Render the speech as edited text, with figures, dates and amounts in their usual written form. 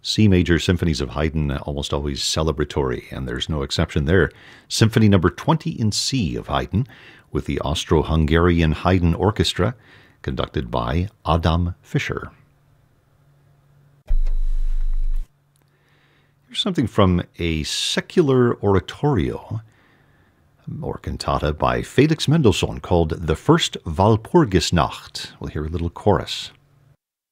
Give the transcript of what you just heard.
C major symphonies of Haydn almost always celebratory, and there's no exception there. Symphony number 20 in C of Haydn, with the Austro-Hungarian Haydn Orchestra, conducted by Adam Fischer. Here's something from a secular oratorio or cantata by Felix Mendelssohn called The First Walpurgisnacht. We'll hear a little chorus.